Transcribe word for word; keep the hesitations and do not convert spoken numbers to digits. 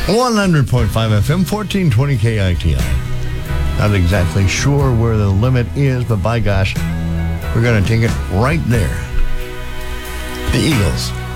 one hundred point five F M, fourteen twenty K I T I. Not exactly sure where the limit is, but by gosh, we're going to take it right there. The Eagles.